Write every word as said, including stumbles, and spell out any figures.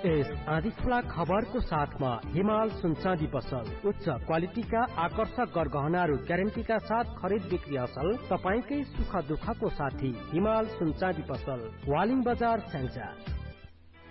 यस आदि ठूला खबरको साथमा हिमाल सुनचाँदी पसल उच्च क्वालिटीका आकर्षक गरगहनाहरू ग्यारेन्टीका साथ खरिद बिक्री असल तपाईकै सुख दुःखको साथी हिमाल सुनचाँदी पसल वालिङ बजार स्याङ्जा।